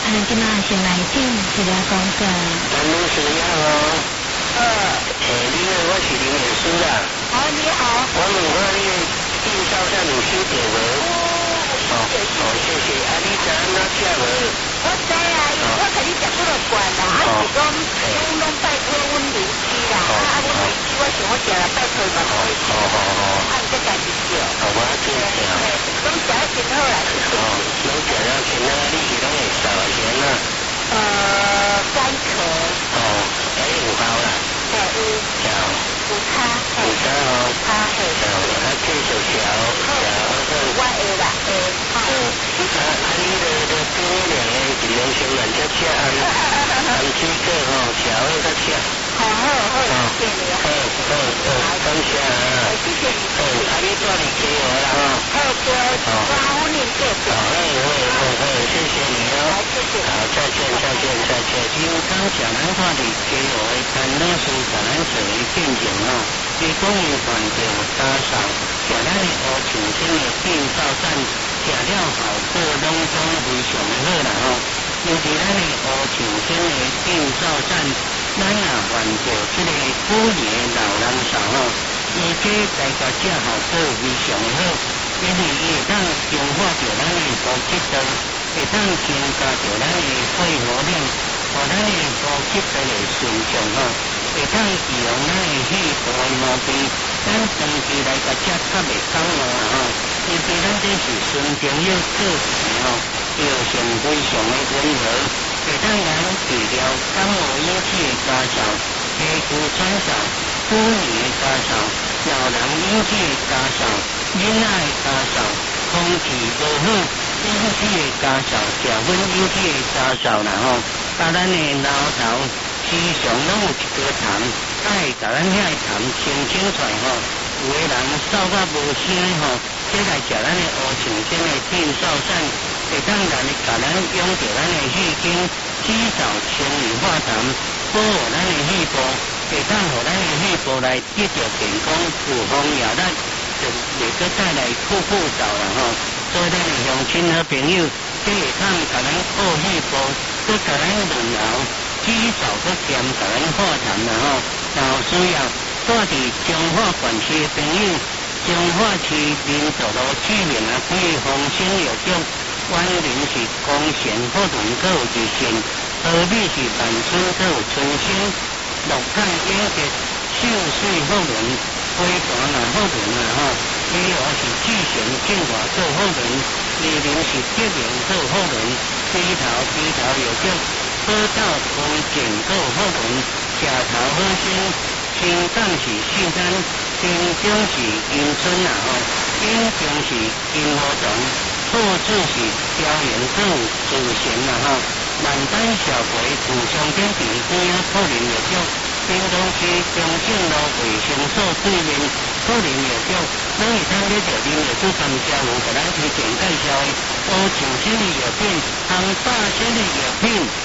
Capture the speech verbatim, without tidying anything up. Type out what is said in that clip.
咱今仔先来进一个广告。 咱拢是呀哦。 呃。 诶，你好，我是林美书啦。 好，你好。 我问看你介绍下有收到无？ 哦， 哦，谢谢。啊，你知影哪只无？ 我知啊，因为我甲你食过落罐啦，啊是讲拢拢拜托阮邻居啦，啊啊阮邻居我想我食了拜托嘛可以。 哦哦哦。 啊，毋则家己叫。 哦，我真正。 拢食得真好啦。 哦，拢食了真好，你是拢会烧钱啊？ 呃，干壳。 哦，还有包啦。 对，有。 有。 有叉。 有叉哦。 叉嘿。 有，啊继续烧，烧。 我会啦，会。 嗯，啊啊，你的的冰凉的尽量先慢吃吃啊，含水果吼，烧的较吃。 好好好，谢谢你。 好好好，感谢啊。 谢谢你。 好，啊你带你给我啦吼。 好，对，我我念过。 好，好好好好，谢谢你哦。 谢谢。 好，再见再见再见。因为刚才咱看你给我的陈老师甲咱做的见证哦，伊讲伊患着家上，食咱的乌树参的变造蛋，食了效果拢总非常的好啦吼。尤其咱的乌树参的变造蛋，咱也患着这个骨炎老人少吼，伊这大家食效果非常的好，因为伊会当强化着咱的骨质度，会当增加着咱的肺活量，互咱的骨质度的顺畅吼，会当预防咱的肺部的毛病，咱长期来甲食较袂感冒啦吼。尤其咱这是孙朋友做事吼，药性非常的温和，会当咱治疗感冒引起的发烧、皮肤喘嗽、过年的发烧、老人引起的发烧、囡仔的发烧、空气不好引起的发烧、食粉引起的发烧啦吼。啊，咱的老头时常拢有一颗痰，爱甲咱遐个痰清清出来吼。有的人扫甲无声吼，这来食咱的乌树参的变扫散，会当来甲咱养着咱的气经，至少清理化痰，保护咱的肺部，会当互咱的肺部来得到健康，有风也咱就袂搁带来酷酷嗽啦吼。所以咱的乡亲好朋友，这会当甲咱护肺部，搁甲咱润喉，至少搁兼甲咱化痰啦吼。然后需要住伫彰化县区的朋友，彰化区民族路居民啊，可以丰兴药局，湾林是光贤福伦，阁有日新，河美是万春，阁有春兴，鹿港永吉秀水福伦，花坛啊福伦啊吼，宜华是志贤建华阁福伦，宜林是德明阁福伦，低头低头药局，好道风景阁福伦，车头好心。新港是信安，新庄是银村啦吼，永中是金河庄，好处是朝阳阁有自贤啦吼，万丹小葵古商店边边啊，福林药局，屏东区中正路卫生所对面福林药局，咱会当咧着林药主参加有给咱推荐介绍的乌树参的药品，含大仙的药品。